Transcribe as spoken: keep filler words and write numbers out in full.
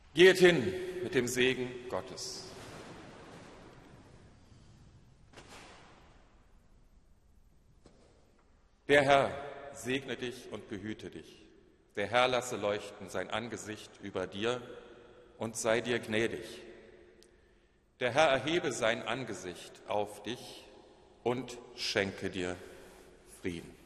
Geht hin mit dem Segen Gottes. Der Herr segne dich und behüte dich. Der Herr lasse leuchten sein Angesicht über dir und sei dir gnädig. Der Herr erhebe sein Angesicht auf dich und schenke dir Frieden.